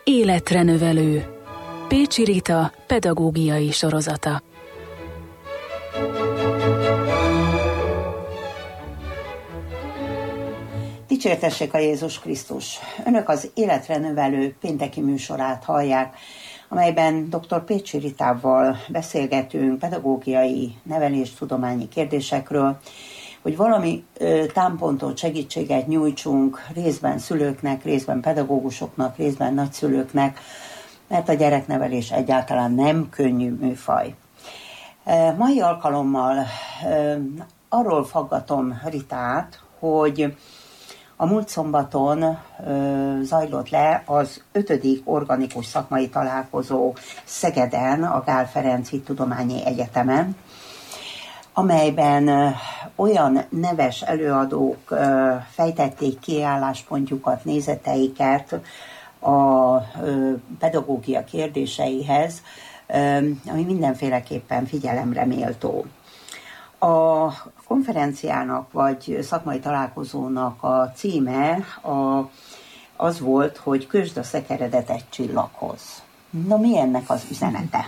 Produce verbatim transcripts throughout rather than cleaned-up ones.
Életre növelő. Pécsi Rita pedagógiai sorozata. Dicsértessék a Jézus Krisztus! Önök az Életre növelő pénteki műsorát hallják, amelyben dr. Pécsi Ritával beszélgetünk pedagógiai, neveléstudományi kérdésekről, hogy valami ö, támpontot, segítséget nyújtsunk részben szülőknek, részben pedagógusoknak, részben nagyszülőknek, mert a gyereknevelés egyáltalán nem könnyű műfaj. E, mai alkalommal e, arról faggatom Ritát, hogy a múlt szombaton ö, zajlott le az ötödik organikus szakmai találkozó Szegeden, a Gál Ferenc Hittudományi Egyetemen, amelyben ö, olyan neves előadók ö, fejtették ki álláspontjukat, nézeteiket a ö, pedagógia kérdéseihez, ö, ami mindenféleképpen figyelemre méltó. A konferenciának vagy szakmai találkozónak a címe a, az volt, hogy kösd a szekeredet egy csillaghoz. Na, mi ennek az üzenete?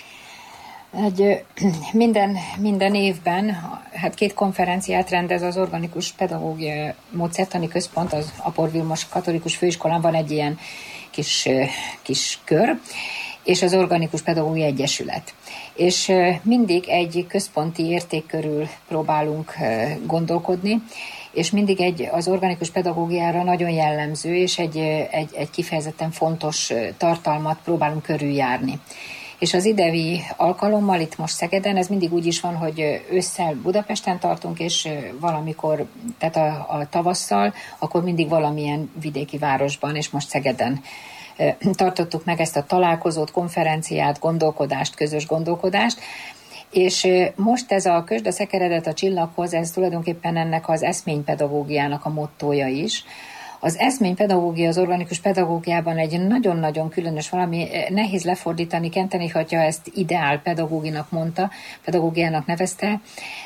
Egy, minden, minden évben hát két konferenciát rendez az Organikus Pedagógia Módszertani Központ, az Apor Vilmos Katolikus Főiskolán van egy ilyen kis, kis kör, és az Organikus Pedagógiai Egyesület. És mindig egy központi érték körül próbálunk gondolkodni, és mindig egy az organikus pedagógiára nagyon jellemző, és egy, egy, egy kifejezetten fontos tartalmat próbálunk körüljárni. És az idei alkalommal itt most Szegeden, ez mindig úgy is van, hogy ősszel Budapesten tartunk, és valamikor, tehát a, a tavasszal, akkor mindig valamilyen vidéki városban, és most Szegeden tartottuk meg ezt a találkozót, konferenciát, gondolkodást, közös gondolkodást, és most ez a kösd a szekeredet a csillaghoz, ez tulajdonképpen ennek az eszménypedagógiának a mottója is. Az eszménypedagógia az organikus pedagógiában egy nagyon-nagyon különös valami, nehéz lefordítani, Kentenich atya ezt ideál pedagóginak mondta, pedagógiának nevezte,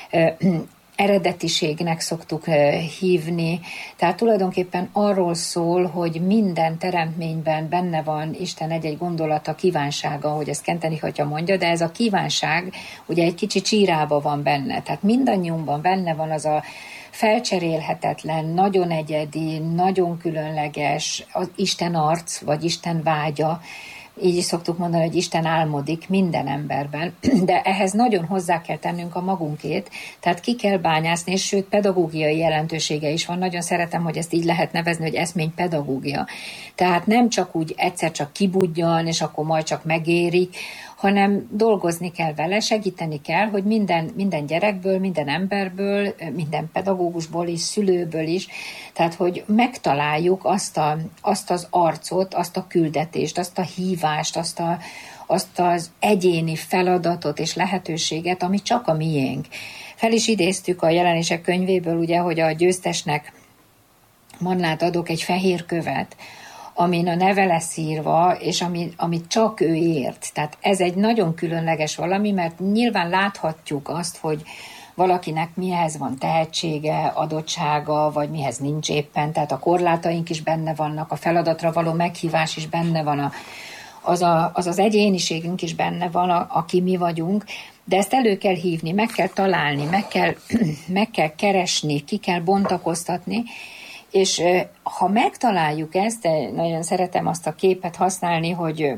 eredetiségnek szoktuk hívni, tehát tulajdonképpen arról szól, hogy minden teremtményben benne van Isten egy-egy gondolata, kívánsága, ahogy ezt Kentenich atya mondja, de ez a kívánság ugye egy kicsi csírába van benne, tehát mindannyiunkban benne van az a felcserélhetetlen, nagyon egyedi, nagyon különleges az Isten arc, vagy Isten vágya, így is szoktuk mondani, hogy Isten álmodik minden emberben, de ehhez nagyon hozzá kell tennünk a magunkét, tehát ki kell bányászni, és sőt pedagógiai jelentősége is van. Nagyon szeretem, hogy ezt így lehet nevezni, hogy eszménypedagógia. Tehát nem csak úgy egyszer csak kibudjan, és akkor majd csak megérik, hanem dolgozni kell vele, segíteni kell, hogy minden, minden gyerekből, minden emberből, minden pedagógusból is, szülőből is, tehát hogy megtaláljuk azt, a, azt az arcot, azt a küldetést, azt a hívást, azt, a, azt az egyéni feladatot és lehetőséget, ami csak a miénk. Fel is idéztük a Jelenések könyvéből, ugye, hogy a győztesnek Mannát adok egy fehér követ, amin a neve lesz írva, és ami, amit csak ő ért. Tehát ez egy nagyon különleges valami, mert nyilván láthatjuk azt, hogy valakinek mihez van tehetsége, adottsága, vagy mihez nincs éppen, tehát a korlátaink is benne vannak, a feladatra való meghívás is benne van, a, az, a, az az egyéniségünk is benne van, a, aki mi vagyunk, de ezt elő kell hívni, meg kell találni, meg kell, meg kell keresni, ki kell bontakoztatni, és ha megtaláljuk ezt, de nagyon szeretem azt a képet használni, hogy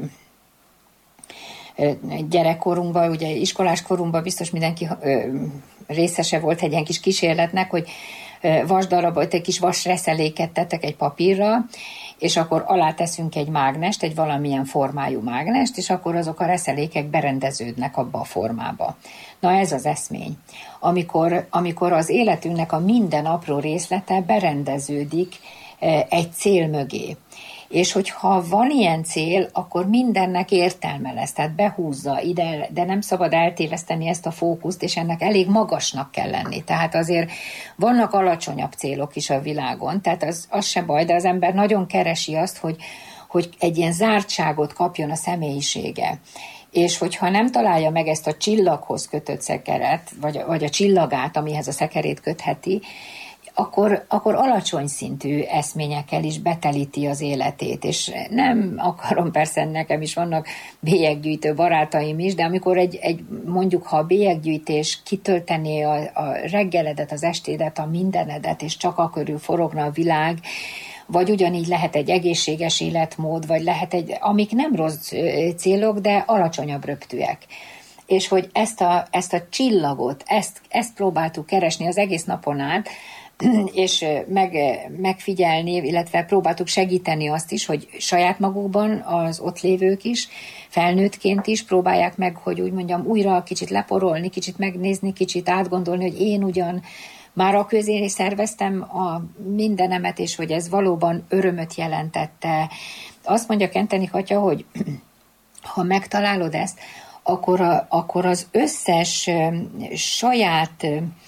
gyerekkorunkban, ugye iskolás korunkban biztos mindenki részese volt egy ilyen kis kísérletnek, hogy vasdarabot, egy kis vasreszeléket tettek egy papírra, és akkor alá teszünk egy mágnest, egy valamilyen formájú mágnest, és akkor azok a reszelékek berendeződnek abba a formába. Na ez az eszmény. Amikor, amikor az életünknek a minden apró részlete berendeződik egy cél mögé. És hogyha van ilyen cél, akkor mindennek értelme lesz, tehát behúzza ide, de nem szabad eltéveszteni ezt a fókuszt, és ennek elég magasnak kell lenni. Tehát azért vannak alacsonyabb célok is a világon, tehát az, az se baj, de az ember nagyon keresi azt, hogy, hogy egy ilyen zártságot kapjon a személyisége. És hogyha nem találja meg ezt a csillaghoz kötött szekeret, vagy, vagy a csillagát, amihez a szekerét kötheti, akkor, akkor alacsony szintű eszményekkel is betelíti az életét, és nem akarom, persze nekem is vannak bélyeggyűjtő barátaim is, de amikor egy, egy mondjuk, ha a bélyeggyűjtés kitöltené a, a reggeledet, az estédet, a mindenedet, és csak a körül forogna a világ, vagy ugyanígy lehet egy egészséges életmód, vagy lehet egy, amik nem rossz célok, de alacsonyabb röptűek. És hogy ezt a, ezt a csillagot, ezt, ezt próbáltuk keresni az egész napon át, és meg, megfigyelni, illetve próbáltuk segíteni azt is, hogy saját magukban az ott lévők is, felnőttként is próbálják meg, hogy úgy mondjam, újra kicsit leporolni, kicsit megnézni, kicsit átgondolni, hogy én ugyan már a közé szerveztem a mindenemet, és hogy ez valóban örömöt jelentette. Azt mondja Kenteni Atya, hogy ha megtalálod ezt, akkor, a, akkor az összes saját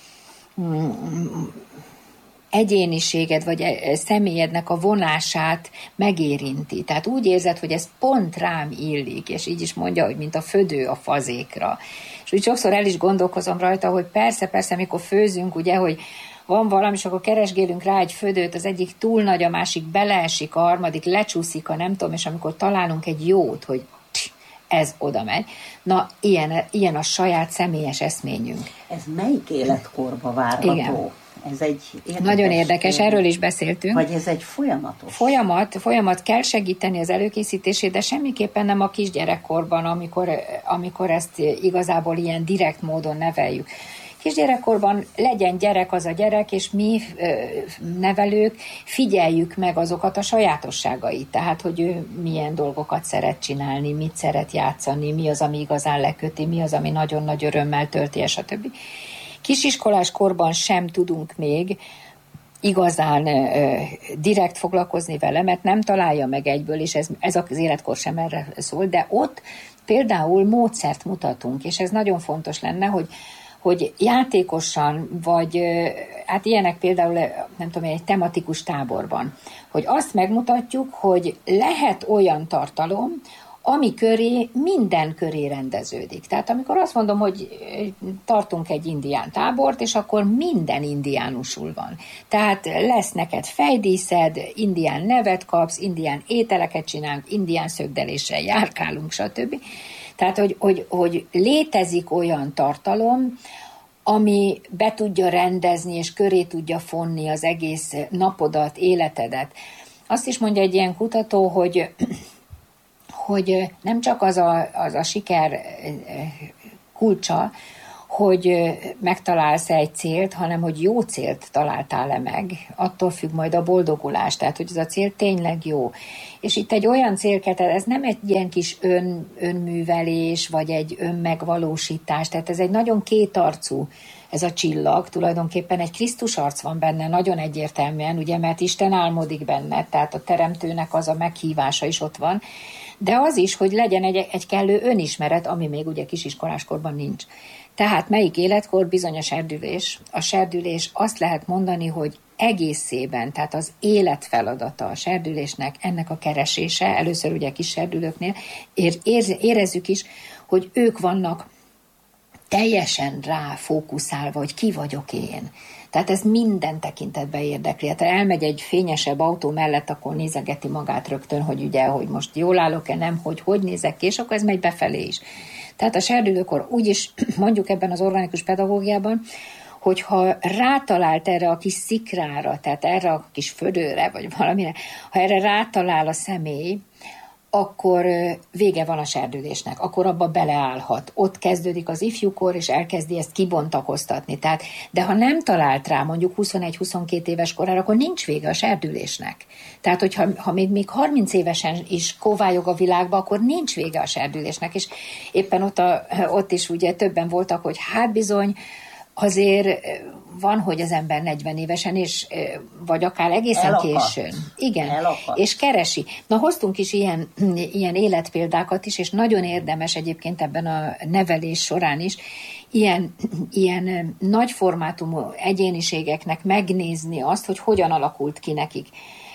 egyéniséged, vagy személyednek a vonását megérinti. Tehát úgy érzed, hogy ez pont rám illik, és így is mondja, hogy mint a födő a fazékra. És úgy sokszor el is gondolkozom rajta, hogy persze, persze, amikor főzünk, ugye, hogy van valami, és akkor keresgélünk rá egy födőt, az egyik túl nagy, a másik beleesik, a harmadik lecsúszik, a nem tudom, és amikor találunk egy jót, hogy ez oda megy. Na, ilyen, ilyen a saját személyes eszményünk. Ez melyik életkorba várható? Igen. Ez egy érdekes Nagyon érdekes, kérdés. Erről is beszéltünk. Vagy ez egy folyamatos? Folyamat, folyamat kell segíteni az előkészítését, de semmiképpen nem a kisgyerekkorban, amikor, amikor ezt igazából ilyen direkt módon neveljük. Kisgyerekkorban legyen gyerek az a gyerek, és mi nevelők figyeljük meg azokat a sajátosságait. Tehát, hogy ő milyen dolgokat szeret csinálni, mit szeret játszani, mi az, ami igazán leköti, mi az, ami nagyon nagy örömmel tölti, és a többi. Kisiskolás korban sem tudunk még igazán ö, direkt foglalkozni vele, mert nem találja meg egyből, és ez, ez az életkor sem erre szól, de ott például módszert mutatunk, és ez nagyon fontos lenne, hogy hogy játékosan, vagy hát ilyenek például, nem tudom, egy tematikus táborban, hogy azt megmutatjuk, hogy lehet olyan tartalom, ami köré, minden köré rendeződik. Tehát amikor azt mondom, hogy tartunk egy indián tábort, és akkor minden indiánusul van. Tehát lesz neked fejdíszed, indián nevet kapsz, indián ételeket csinálunk, indián szögdeléssel járkálunk, stb. Tehát, hogy, hogy, hogy létezik olyan tartalom, ami be tudja rendezni, és köré tudja fonni az egész napodat, életedet. Azt is mondja egy ilyen kutató, hogy, hogy nem csak az a, az a siker kulcsa, hogy megtalálsz egy célt, hanem hogy jó célt találtál-e meg, attól függ majd a boldogulás, tehát hogy ez a cél tényleg jó. És itt egy olyan célketet, ez nem egy ilyen kis ön, önművelés, vagy egy önmegvalósítás, tehát ez egy nagyon kétarcú, ez a csillag, tulajdonképpen egy Krisztus arc van benne, nagyon egyértelműen, ugye, mert Isten álmodik benne, tehát a teremtőnek az a meghívása is ott van, de az is, hogy legyen egy, egy kellő önismeret, ami még ugye kisiskoláskorban nincs. Tehát melyik életkor bizony a serdülés. A serdülés azt lehet mondani, hogy egészében, tehát az életfeladata a serdülésnek, ennek a keresése, először ugye kis serdülőknél, ér, ér, érezzük is, hogy ők vannak teljesen rá fókuszálva, hogy ki vagyok én. Tehát ez minden tekintetben érdekli. Hát elmegy egy fényesebb autó mellett, akkor nézegeti magát rögtön, hogy ugye, hogy most jól állok-e, nem, hogy hogy nézek ki, és akkor ez megy befelé is. Tehát a serdülőkor úgyis mondjuk ebben az organikus pedagógiában, hogyha rátalált erre a kis szikrára, tehát erre a kis födőre, vagy valamire, ha erre rátalál a személy, akkor vége van a serdülésnek, akkor abba beleállhat. Ott kezdődik az ifjúkor, és elkezdi ezt kibontakoztatni. Tehát, de ha nem talált rá mondjuk huszonegy-huszonkét éves korára, akkor nincs vége a serdülésnek. Tehát, hogyha ha még, még harminc évesen is kovályog a világba, akkor nincs vége a serdülésnek. És éppen ott, a, ott is ugye többen voltak, hogy hát bizony, azért van, hogy az ember negyven évesen, és, vagy akár egészen Elakadt. későn. Igen, Elakadt. és keresi. Na, hoztunk is ilyen, ilyen életpéldákat is, és nagyon érdemes egyébként ebben a nevelés során is, ilyen, ilyen nagyformátumú egyéniségeknek megnézni azt, hogy hogyan alakult ki nekik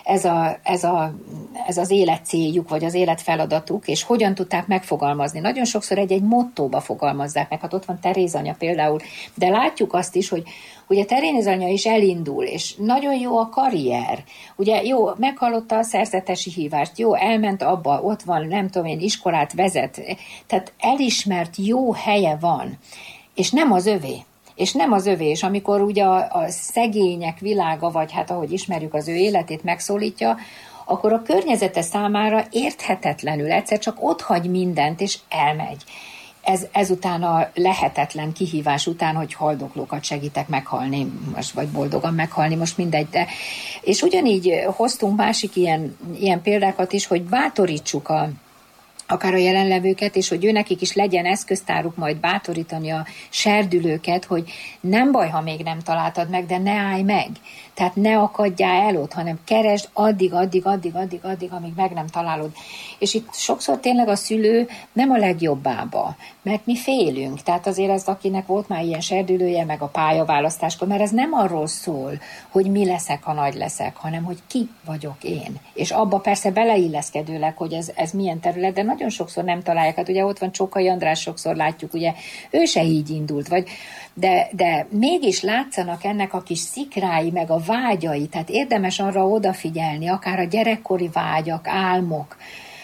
ez, a, ez, a, ez az életcéljuk, vagy az életfeladatuk, és hogyan tudták megfogalmazni. Nagyon sokszor egy-egy mottóba fogalmazzák meg, hát ott van Teréz anya például, de látjuk azt is, hogy ugye Teréz anya is elindul, és nagyon jó a karrier. Ugye jó, meghallotta a szerzetesi hívást, jó, elment abba, ott van, nem tudom én, iskolát vezet, tehát elismert jó helye van, és nem az övé. És nem az övé, és amikor ugye a, a szegények világa, vagy hát ahogy ismerjük az ő életét megszólítja, akkor a környezete számára érthetetlenül egyszer csak otthagy mindent, és elmegy. Ez, ezután a lehetetlen kihívás után, hogy haldoklókat segítek meghalni, most, vagy boldogan meghalni, most mindegy. De, és ugyanígy hoztunk másik ilyen, ilyen példákat is, hogy bátorítsuk a akár a jelenlevőket, és hogy ő nekik is legyen eszköztáruk majd bátorítani a serdülőket, hogy nem baj, ha még nem találtad meg, de ne állj meg. Tehát ne akadjál el ott, hanem keresd addig, addig, addig, addig, addig, amíg meg nem találod. És itt sokszor tényleg a szülő nem a legjobbába, mert mi félünk. Tehát azért az, akinek volt már ilyen serdülője, meg a pályaválasztáskor, mert ez nem arról szól, hogy mi leszek, ha nagy leszek, hanem hogy ki vagyok én. És abba persze beleilleszkedőleg, hogy ez, ez milyen terület, de nagyon sokszor nem találják. Hát ugye ott van Csókai András, sokszor látjuk, ugye ő se így indult, vagy, de, de mégis látszanak ennek a kis szikrái, meg a vágyai, tehát érdemes arra odafigyelni, akár a gyerekkori vágyak, álmok,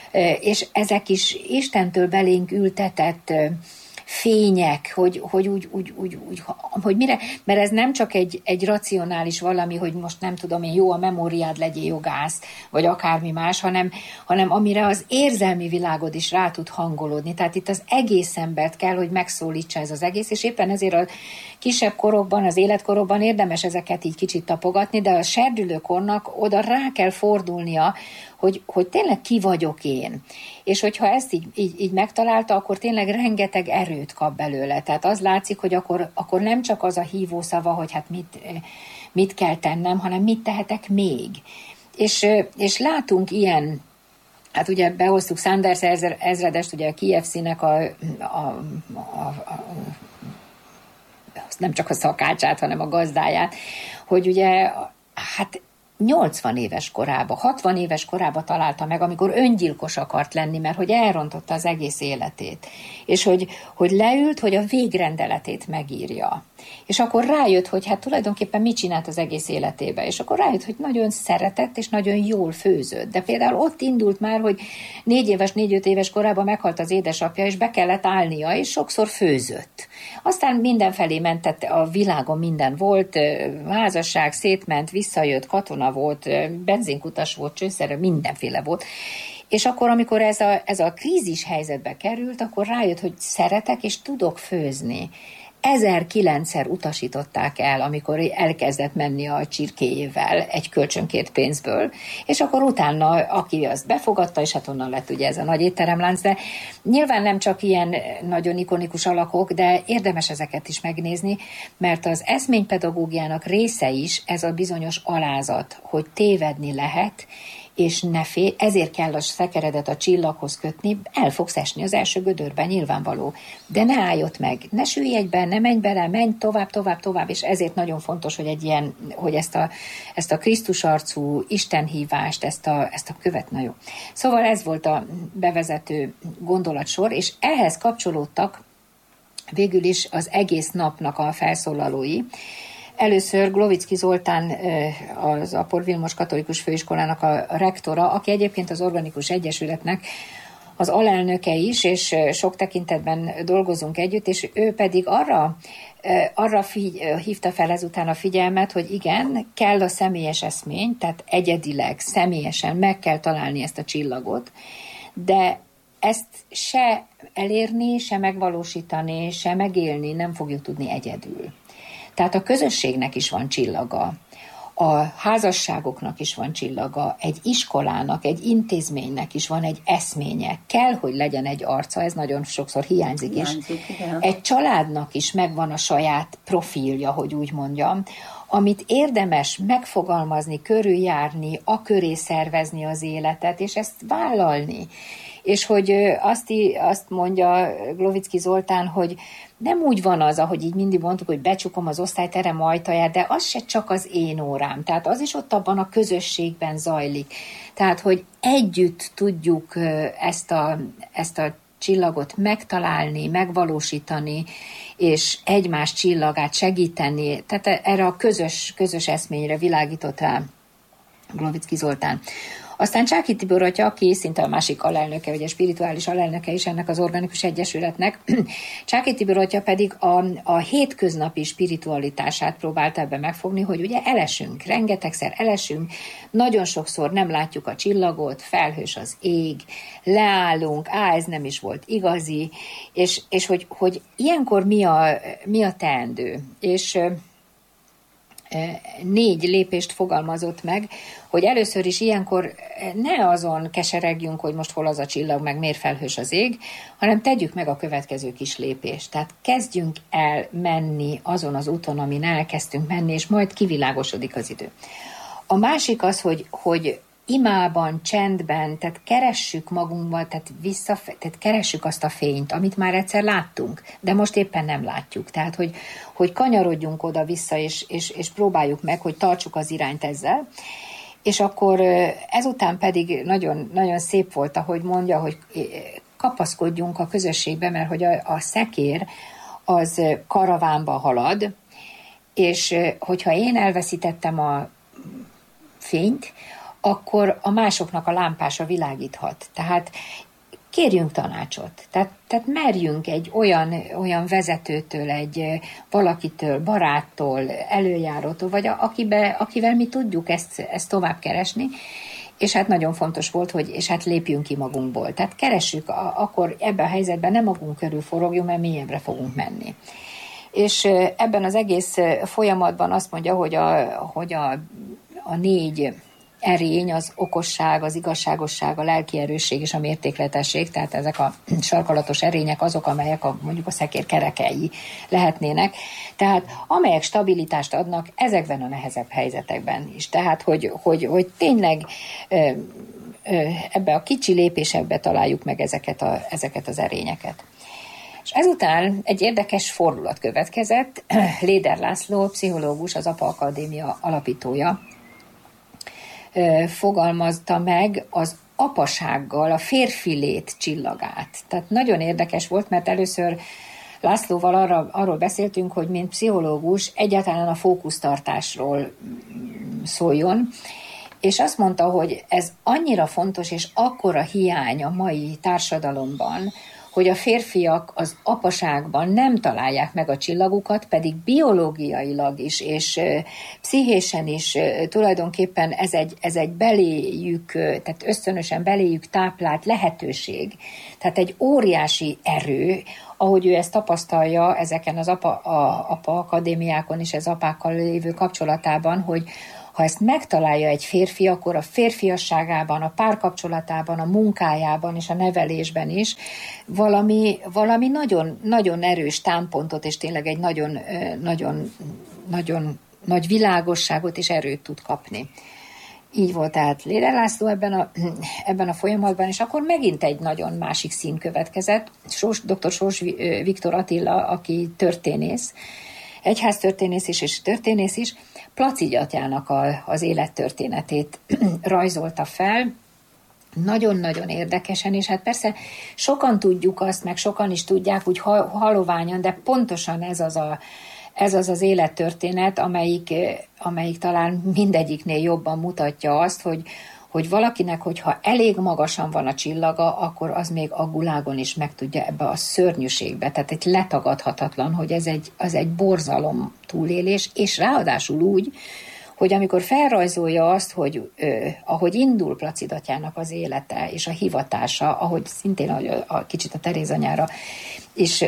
és ezek is Istentől belénk ültetett fények, hogy, hogy úgy, úgy, úgy, úgy, hogy mire, mert ez nem csak egy, egy racionális valami, hogy most nem tudom én, jó a memóriád, legyél jogász, vagy akármi más, hanem, hanem amire az érzelmi világod is rá tud hangolódni. Tehát itt az egész embert kell, hogy megszólítsa ez az egész, és éppen ezért a kisebb korokban, az életkorokban érdemes ezeket így kicsit tapogatni, de a serdülőkornak oda rá kell fordulnia, hogy, hogy tényleg ki vagyok én. És hogyha ezt így, így, így megtalálta, akkor tényleg rengeteg erőt kap belőle. Tehát az látszik, hogy akkor, akkor nem csak az a hívószava, hogy hát mit, mit kell tennem, hanem mit tehetek még. És, és látunk ilyen, hát ugye behoztuk Sanders ezredest, ugye a K F C-nek a, a, a, a nem csak a szakácsát, hanem a gazdáját, hogy ugye hát nyolcvan éves korában, hatvan éves korában találta meg, amikor öngyilkos akart lenni, mert hogy elrontotta az egész életét. És hogy, hogy leült, hogy a végrendeletét megírja. És akkor rájött, hogy hát tulajdonképpen mit csinált az egész életébe. És akkor rájött, hogy nagyon szeretett, és nagyon jól főzött. De például ott indult már, hogy négy éves, négy-öt éves korában meghalt az édesapja, és be kellett állnia, és sokszor főzött. Aztán mindenfelé mentett, a világon minden volt, házasság, szétment, visszajött, katona volt, benzinkutas volt, csőszerű, mindenféle volt. És akkor, amikor ez a, ez a krízis helyzetbe került, akkor rájött, hogy szeretek és tudok főzni. Ezerkilencszer utasították el, amikor elkezdett menni a csirkéjével egy kölcsönkért pénzből, és akkor utána, aki azt befogadta, és hát onnan lett ugye ez a nagy étteremlánc, de nyilván nem csak ilyen nagyon ikonikus alakok, de érdemes ezeket is megnézni, mert az eszménypedagógiának része is ez a bizonyos alázat, hogy tévedni lehet, és ne félj, ezért kell a szekeredet a csillaghoz kötni, el fogsz esni az első gödörben, nyilvánvaló. De ne állj ott meg, ne sülj egyben, ne menj bele, menj tovább, tovább, tovább, és ezért nagyon fontos, hogy egy ilyen, hogy ezt a, ezt a Krisztus arcú istenhívást, ezt a, ezt a követ, na jó. Szóval ez volt a bevezető gondolatsor, és ehhez kapcsolódtak végül is az egész napnak a felszólalói. Először Glovicki Zoltán, az Apor Vilmos Katolikus Főiskolának a rektora, aki egyébként az Organikus Egyesületnek az alelnöke is, és sok tekintetben dolgozunk együtt, és ő pedig arra, arra figy- hívta fel ezután a figyelmet, hogy igen, kell a személyes eszmény, tehát egyedileg, személyesen meg kell találni ezt a csillagot, de ezt se elérni, se megvalósítani, se megélni nem fogjuk tudni egyedül. Tehát a közösségnek is van csillaga, a házasságoknak is van csillaga, egy iskolának, egy intézménynek is van egy eszménye. Kell, hogy legyen egy arca, ez nagyon sokszor hiányzik is. Hiányzik, egy családnak is megvan a saját profilja, hogy úgy mondjam. amit érdemes megfogalmazni, körüljárni, a köré szervezni az életet, és ezt vállalni. És hogy azt, azt mondja Glovicki Zoltán, hogy nem úgy van az, ahogy így mindig mondtuk, hogy becsukom az osztályterem ajtaját, de az se csak az én órám. Tehát az is ott abban a közösségben zajlik. Tehát, hogy együtt tudjuk ezt a, ezt a csillagot megtalálni, megvalósítani, és egymás csillagát segíteni. Tehát erre a közös, közös eszményre világított rá Glovicki Zoltán. Aztán Csáky Tibor atya, aki szinte a másik alelnöke, vagy a spirituális alelnöke is ennek az organikus egyesületnek, Csáky Tibor atya pedig a, a hétköznapi spiritualitását próbálta ebben megfogni, hogy ugye elesünk, rengetegszer elesünk, nagyon sokszor nem látjuk a csillagot, felhős az ég, leállunk, á, ez nem is volt igazi, és, és hogy, hogy ilyenkor mi a, mi a teendő. És négy lépést fogalmazott meg, hogy először is ilyenkor ne azon keseregjünk, hogy most hol az a csillag, meg miért felhős az ég, hanem tegyük meg a következő kis lépést. Tehát kezdjünk el menni azon az úton, amin elkezdtünk menni, és majd kivilágosodik az idő. A másik az, hogy, hogy imában, csendben, tehát keressük magunkban, tehát, vissza, tehát keressük azt a fényt, amit már egyszer láttunk, de most éppen nem látjuk. Tehát, hogy, hogy kanyarodjunk oda-vissza, és, és, és próbáljuk meg, hogy tartsuk az irányt ezzel. És akkor ezután pedig nagyon, nagyon szép volt, ahogy mondja, hogy kapaszkodjunk a közösségbe, mert hogy a, a szekér az karavánba halad, és hogyha én elveszítettem a fényt, akkor a másoknak a lámpása világíthat. Tehát kérjünk tanácsot. Tehát, tehát merjünk egy olyan, olyan vezetőtől, egy valakitől, baráttól, előjárótól, vagy akibe, akivel mi tudjuk ezt, ezt tovább keresni, és hát nagyon fontos volt, hogy és hát lépjünk ki magunkból. Tehát keressük, akkor ebben a helyzetben nem magunk körül forogjunk, mert mélyebbre fogunk menni. És ebben az egész folyamatban azt mondja, hogy a, hogy a, a négy erény, az okosság, az igazságosság, a lelki erősség és a mértékletesség, tehát ezek a sarkalatos erények azok, amelyek a, mondjuk a szekér kerekei lehetnének, tehát amelyek stabilitást adnak ezekben a nehezebb helyzetekben is. Tehát, hogy, hogy, hogy tényleg ö, ö, ebbe a kicsi lépésekbe találjuk meg ezeket, a, ezeket az erényeket. És ezután egy érdekes fordulat következett. Léder László, pszichológus, az Apa Akadémia alapítója, fogalmazta meg az apasággal a férfi lét csillagát. Tehát nagyon érdekes volt, mert először Lászlóval arra, arról beszéltünk, hogy mint pszichológus egyáltalán a fókusztartásról szóljon, és azt mondta, hogy ez annyira fontos, és akkora hiány a mai társadalomban, hogy a férfiak az apaságban nem találják meg a csillagukat, pedig biológiailag is, és pszichésen is tulajdonképpen ez egy, ez egy beléjük, tehát ösztönösen beléjük táplált lehetőség. Tehát egy óriási erő, ahogy ő ezt tapasztalja ezeken az apa, a, apa akadémiákon és az apákkal lévő kapcsolatában, hogy ha ezt megtalálja egy férfi, akkor a férfiasságában, a párkapcsolatában, a munkájában és a nevelésben is valami, valami nagyon, nagyon erős támpontot, és tényleg egy nagyon, nagyon, nagyon nagy világosságot és erőt tud kapni. Így volt tehát Léder László ebben a, ebben a folyamatban, és akkor megint egy nagyon másik szín következett. Sós, dr. Sós Viktor Attila, aki történész, egyháztörténész is és történész is, Placigy atyának a, az élettörténetét rajzolta fel, nagyon-nagyon érdekesen, és hát persze sokan tudjuk azt, meg sokan is tudják úgy haloványan, de pontosan ez az a, ez az, az élettörténet, amelyik, amelyik talán mindegyiknél jobban mutatja azt, hogy, hogy valakinek, hogyha elég magasan van a csillaga, akkor az még a gulágon is meg tudja ebbe a szörnyűségbe, tehát egy letagadhatatlan, hogy ez egy, az egy borzalom túlélés, és ráadásul úgy, hogy amikor felrajzolja azt, hogy ö, ahogy indul Placigy atyának az élete és a hivatása, ahogy szintén ahogy a, a kicsit a Teréz anyára is,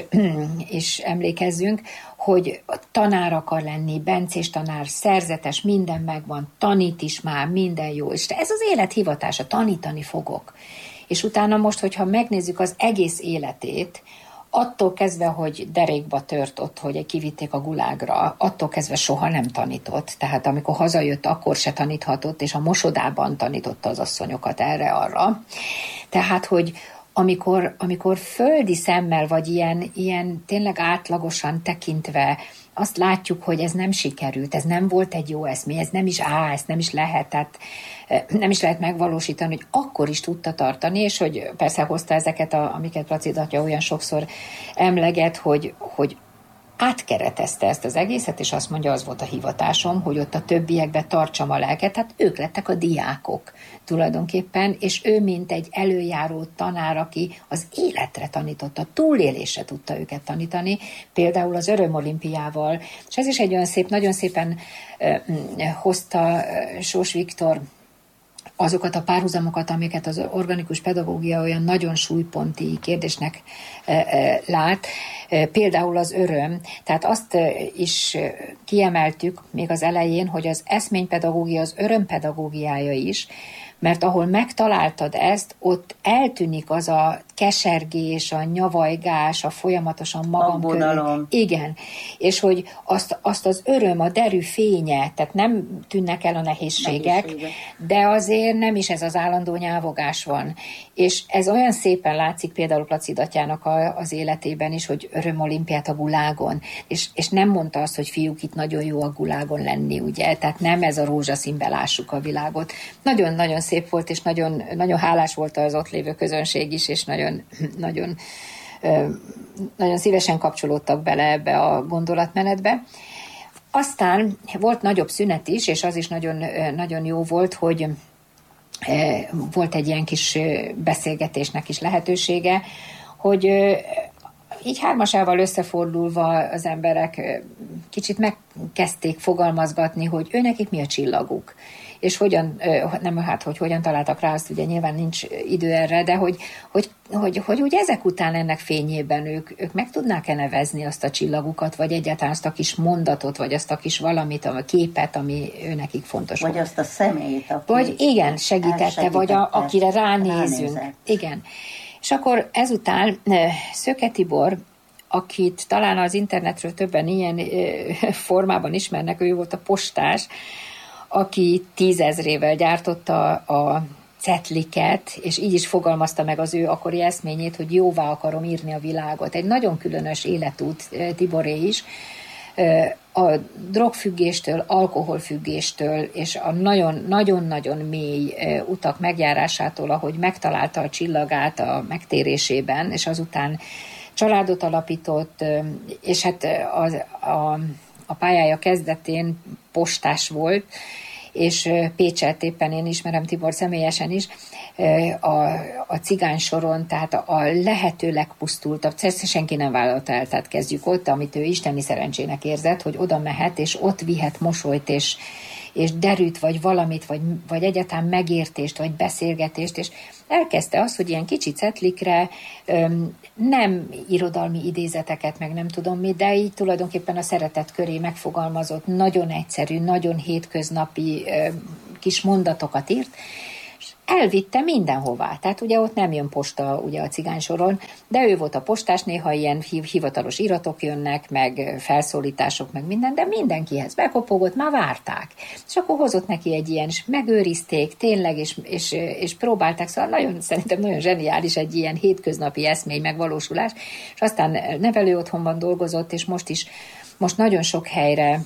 is emlékezzünk, hogy tanár akar lenni, bencés tanár, szerzetes, minden megvan, tanít is már, minden jó, és ez az élet hivatása, tanítani fogok. És utána most, hogyha megnézzük az egész életét, attól kezdve, hogy derékba tört ott, hogy kivitték a gulágra, attól kezdve soha nem tanított. Tehát amikor hazajött, akkor se taníthatott, és a mosodában tanította az asszonyokat erre-arra. Tehát, hogy amikor, amikor földi szemmel, vagy ilyen, ilyen tényleg átlagosan tekintve azt látjuk, hogy ez nem sikerült, ez nem volt egy jó eszmény, ez nem is á, ez nem is lehet, tehát nem is lehet megvalósítani, hogy akkor is tudta tartani, és hogy persze hozta ezeket, a, amiket Placid atya olyan sokszor emleget, hogy, hogy átkeretezte ezt az egészet, és azt mondja, az volt a hivatásom, hogy ott a többiekbe tartsam a lelket, tehát ők lettek a diákok tulajdonképpen, és ő mint egy előjáró tanár, aki az életre tanította, túlélésre tudta őket tanítani, például az Örömolimpiával, és ez is egy olyan szép, nagyon szépen uh, hozta uh, Sós Viktor azokat a párhuzamokat, amiket az organikus pedagógia olyan nagyon súlyponti kérdésnek e, e, lát, e, például az öröm. Tehát azt e, is kiemeltük még az elején, hogy az eszménypedagógia az örömpedagógiája is, mert ahol megtaláltad ezt, ott eltűnik az a kesergés, a nyavajgás, a folyamatosan magam körül. Igen. És hogy azt, azt az öröm, a derű fénye, tehát nem tűnnek el a nehézségek, Nehézsége. De azért nem is ez az állandó nyávogás van. És ez olyan szépen látszik például Placid atyának a, az életében is, hogy örömolimpiát a gulágon. És, és nem mondta azt, hogy fiúk, itt nagyon jó a gulágon lenni, ugye? Tehát nem ez a rózsaszínbe lássuk a világot. Nagyon-nagyon szép volt, és nagyon, nagyon hálás volt az ott lévő közönség is, és nagyon, nagyon, nagyon szívesen kapcsolódtak bele ebbe a gondolatmenetbe. Aztán volt nagyobb szünet is, és az is nagyon, nagyon jó volt, hogy volt egy ilyen kis beszélgetésnek is lehetősége, hogy így hármasával összefordulva az emberek kicsit megkezdték fogalmazgatni, hogy őnekik mi a csillaguk. És hogyan, nem hát, hogy hogyan találtak rá, azt ugye nyilván nincs idő erre, de hogy, hogy, hogy, hogy úgy ezek után ennek fényében ők, ők meg tudnák-e nevezni azt a csillagukat, vagy egyáltalán azt a kis mondatot, vagy azt a kis valamit, a képet, ami őnekik fontos. Vagy azt a személyt, aki vagy igen, segítette, vagy a, akire ránézünk. Ránézett. Igen. És akkor ezután Szöke Tibor, akit talán az internetről többen ilyen formában ismernek, ő volt a postás, aki tízezrével gyártotta a cetliket, és így is fogalmazta meg az ő akkori eszményét, hogy jóvá akarom írni a világot. Egy nagyon különös életút Tiboré is, a drogfüggéstől, alkoholfüggéstől, és a nagyon-nagyon mély utak megjárásától, ahogy megtalálta a csillagát a megtérésében, és azután családot alapított, és hát az, a A pályája kezdetén postás volt, és Pécset éppen én ismerem Tibor személyesen is, a, a cigány soron, tehát a lehető legpusztultabb, senki nem vállalta el, tehát kezdjük ott, amit ő isteni szerencsének érzett, hogy oda mehet, és ott vihet mosolyt, és, és derűt, vagy valamit, vagy, vagy egyáltalán megértést, vagy beszélgetést, és elkezdte azt, hogy ilyen kicsi cetlikre öm, nem irodalmi idézeteket, meg nem tudom mi, de így tulajdonképpen a szeretet köré megfogalmazott, nagyon egyszerű, nagyon hétköznapi öm, kis mondatokat írt, elvitte mindenhová. Tehát ugye ott nem jön posta ugye a cigány soron, de ő volt a postás, néha ilyen hivatalos iratok jönnek, meg felszólítások, meg minden, de mindenkihez bekopogott, már várták. És akkor hozott neki egy ilyen, és megőrizték tényleg, és, és, és próbálták, szóval nagyon, szerintem nagyon zseniális egy ilyen hétköznapi eszmény megvalósulás, és aztán nevelő otthonban dolgozott, és most is, most nagyon sok helyre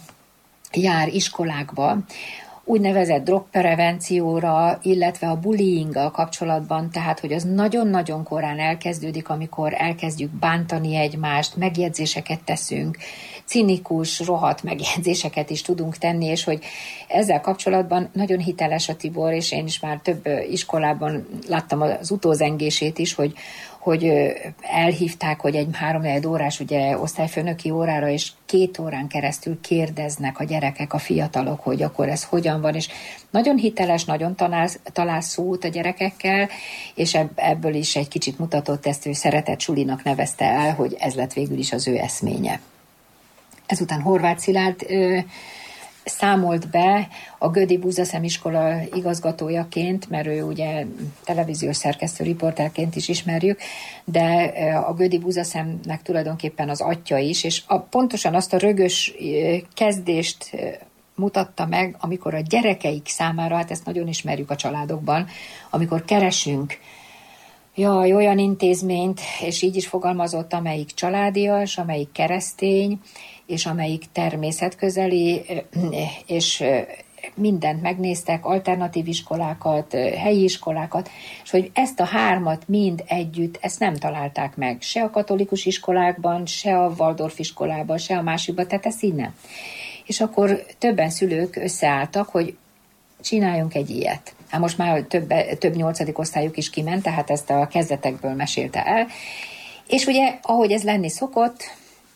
jár iskolákba, úgynevezett drogprevencióra, illetve a bullyinggal kapcsolatban, tehát, hogy az nagyon-nagyon korán elkezdődik, amikor elkezdjük bántani egymást, megjegyzéseket teszünk, cinikus, rohadt megjegyzéseket is tudunk tenni, és hogy ezzel kapcsolatban nagyon hiteles a Tibor, és én is már több iskolában láttam az utózengését is, hogy hogy elhívták, hogy egy három-négy órás ugye, osztályfőnöki órára, és két órán keresztül kérdeznek a gyerekek, a fiatalok, hogy akkor ez hogyan van, és nagyon hiteles, nagyon talál, talál szót a gyerekekkel, és ebből is egy kicsit mutatott ezt, ő szeretett sulinak nevezte el, hogy ez lett végül is az ő eszménye. Ezután Horváth Szilárd ö, számolt be a Gödi Búzaszem iskola igazgatójaként, mert ő ugye televíziós szerkesztő riporterként is ismerjük, de a Gödi Búzaszemnek tulajdonképpen az atya is, és a, pontosan azt a rögös kezdést mutatta meg, amikor a gyerekeik számára, hát ezt nagyon ismerjük a családokban, amikor keresünk jaj, olyan intézményt, és így is fogalmazott, amelyik családias, amelyik keresztény, és amelyik természetközeli, és mindent megnéztek, alternatív iskolákat, helyi iskolákat, és hogy ezt a hármat mind együtt, ezt nem találták meg, se a katolikus iskolákban, se a Waldorf iskolában, se a másikban, tehát ezt így nem. És akkor többen szülők összeálltak, hogy csináljunk egy ilyet. Hát most már több, több nyolcadik osztályuk is kiment, tehát ezt a kezdetekből mesélte el. És ugye, ahogy ez lenni szokott,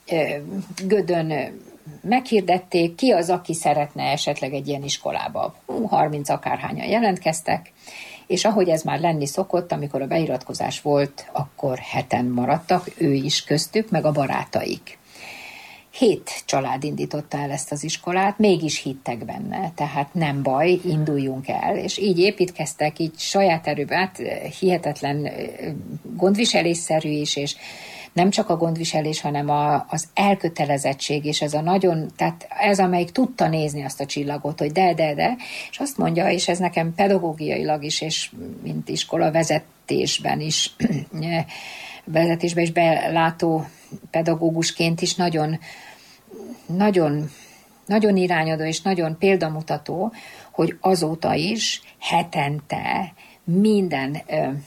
Gödön meghirdették, ki az, aki szeretne esetleg egy ilyen iskolába. harminc akárhányan jelentkeztek, és ahogy ez már lenni szokott, amikor a beiratkozás volt, akkor heten maradtak, ő is köztük, meg a barátaik. Hét család indította el ezt az iskolát, mégis hittek benne, tehát nem baj, induljunk el, és így építkeztek, így saját erőben, hihetetlen gondviselésszerű is, és nem csak a gondviselés, hanem a, az elkötelezettség, és ez a nagyon, tehát ez, amelyik tudta nézni azt a csillagot, hogy de, de, de, és azt mondja, és ez nekem pedagógiailag is, és mint iskola vezetésben is, vezetésben is belátó pedagógusként is nagyon, nagyon, nagyon irányadó és nagyon példamutató, hogy azóta is hetente minden,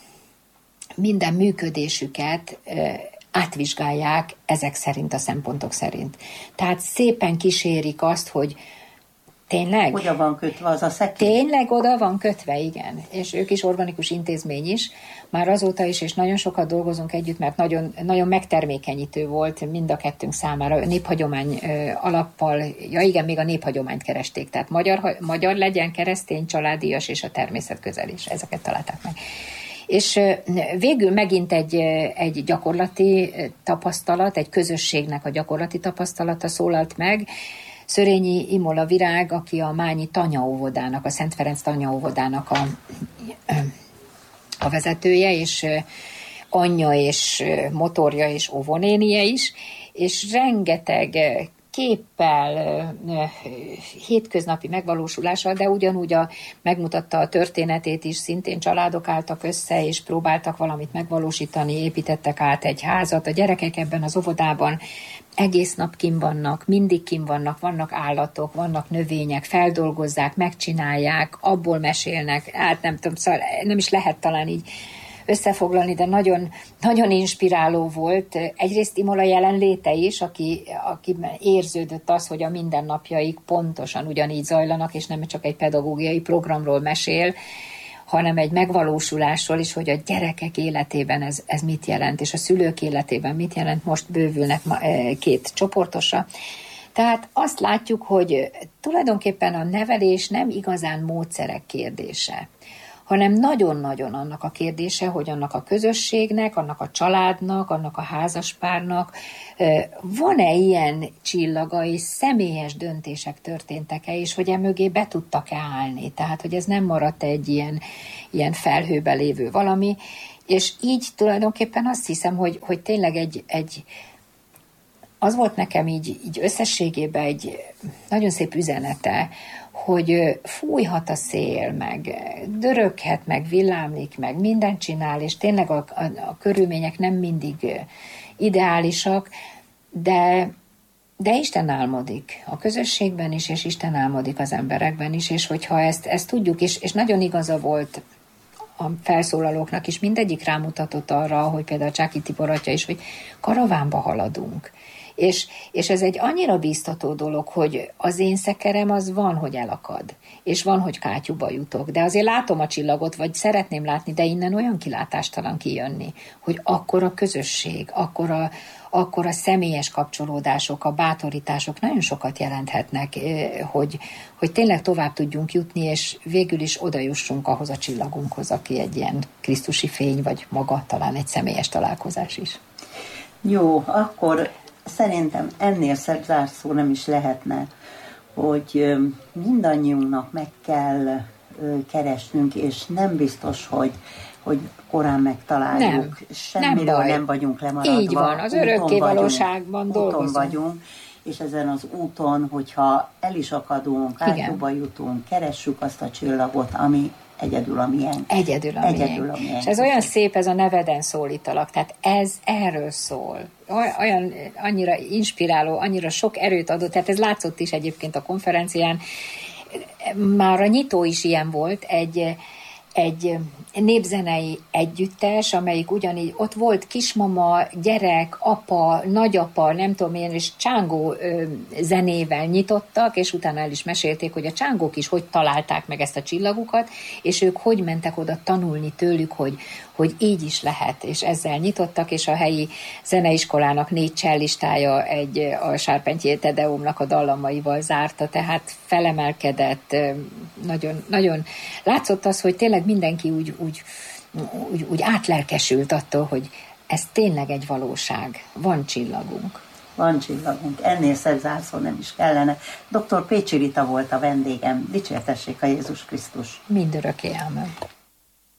minden működésüket átvizsgálják ezek szerint, a szempontok szerint. Tehát szépen kísérik azt, hogy tényleg? Oda van kötve az a szekély? Tényleg oda van kötve, igen. És ők is organikus intézmény is. Már azóta is, és nagyon sokat dolgozunk együtt, mert nagyon, nagyon megtermékenyítő volt mind a kettőnk számára. Néphagyomány alappal, ja igen, még a néphagyományt keresték. Tehát magyar, magyar legyen, keresztény, családias és a természetközeli is. Ezeket találták meg. És végül megint egy, egy gyakorlati tapasztalat, egy közösségnek a gyakorlati tapasztalata szólalt meg. Szörényi Imola Virág, aki a Mányi tanyaóvodának, a Szent Ferenc tanyaóvodának a, a vezetője, és anyja és motorja és óvonénie is, és rengeteg képpel, hétköznapi megvalósulással, de ugyanúgy a, megmutatta a történetét is, szintén családok álltak össze, és próbáltak valamit megvalósítani, építettek át egy házat. A gyerekek ebben az óvodában egész nap kinn vannak, mindig kinn vannak, vannak állatok, vannak növények, feldolgozzák, megcsinálják, abból mesélnek, hát nem tudom, szóval nem is lehet talán így összefoglalni, de nagyon, nagyon inspiráló volt. Egyrészt Imola jelenléte is, aki, aki érződött az, hogy a mindennapjaik pontosan ugyanígy zajlanak, és nem csak egy pedagógiai programról mesél, hanem egy megvalósulásról is, hogy a gyerekek életében ez, ez mit jelent, és a szülők életében mit jelent. Most bővülnek két csoportosra. Tehát azt látjuk, hogy tulajdonképpen a nevelés nem igazán módszerek kérdése, hanem nagyon-nagyon annak a kérdése, hogy annak a közösségnek, annak a családnak, annak a házaspárnak van-e ilyen csillaga, és személyes döntések történtek-e, és hogy emögé be tudtak-e állni. Tehát, hogy ez nem maradt egy ilyen, ilyen felhőbe lévő valami, és így tulajdonképpen azt hiszem, hogy, hogy tényleg egy, egy az volt nekem így, így összességében egy nagyon szép üzenete, hogy fújhat a szél, meg döröghet, meg villámlik, meg mindent csinál, és tényleg a, a, a körülmények nem mindig ideálisak, de, de Isten álmodik a közösségben is, és Isten álmodik az emberekben is, és hogyha ezt, ezt tudjuk, és, és nagyon igaza volt a felszólalóknak is, mindegyik rámutatott arra, hogy például Csáky Tibor atya is, hogy karavánba haladunk. És, és ez egy annyira bíztató dolog, hogy az én szekerem az van, hogy elakad, és van, hogy kátyúba jutok, de azért látom a csillagot, vagy szeretném látni, de innen olyan kilátástalan kijönni, hogy akkor a közösség, akkor a, akkor a személyes kapcsolódások, a bátorítások nagyon sokat jelenthetnek, hogy, hogy tényleg tovább tudjunk jutni, és végül is oda jussunk ahhoz a csillagunkhoz, aki egy ilyen krisztusi fény, vagy maga talán egy személyes találkozás is. Jó, akkor szerintem ennél szebb zárszó nem is lehetne, hogy mindannyiunknak meg kell keresnünk, és nem biztos, hogy, hogy korán megtaláljuk. Nem, Semmiről nem, nem vagyunk lemaradva. Így van, az örökké valóságban dolgozunk. Úton vagyunk, és ezen az úton, hogyha el is akadunk, átjúba jutunk, keressük azt a csillagot, ami egyedül a miénk. Egyedül a egyedül miénk. A miénk. És ez olyan szép, ez a neveden szólítalak, tehát ez erről szól. Olyan annyira inspiráló, annyira sok erőt adott, tehát ez látszott is egyébként a konferencián. Már a nyitó is ilyen volt, egy egy népzenei együttes, amelyik ugyanígy, ott volt kismama, gyerek, apa, nagyapa, nem tudom én, és csángó ö, zenével nyitottak, és utána el is mesélték, hogy a csángók is hogy találták meg ezt a csillagukat, és ők hogy mentek oda tanulni tőlük, hogy, hogy így is lehet, és ezzel nyitottak, és a helyi zeneiskolának négy cellistája egy a Sárpentyé Tedeumnak a dallamaival zárta, tehát felemelkedett, nagyon, nagyon látszott az, hogy tényleg mindenki úgy, úgy, úgy, úgy átlelkesült attól, hogy ez tényleg egy valóság. Van csillagunk. Van csillagunk. Ennél szebb zárszó nem is kellene. doktor Pécsi Rita volt a vendégem. Dicsértessék a Jézus Krisztus. Mindörökké, ámen.